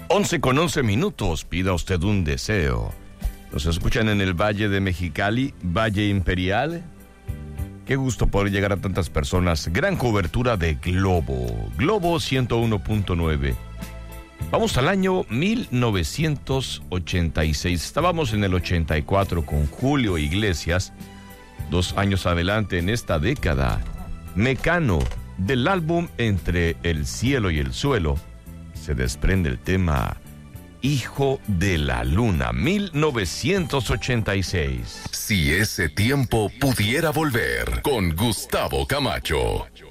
11:11, pida usted un deseo. Nos escuchan en el Valle de Mexicali, Valle Imperial. Qué gusto poder llegar a tantas personas. Gran cobertura de Globo 101.9. Vamos al año 1986. Estábamos en el 84 con Julio Iglesias. 2 años adelante en esta década, Mecano, del álbum Entre el cielo y el suelo, se desprende el tema Hijo de la Luna, 1986. Si ese tiempo pudiera volver, con Gustavo Camacho.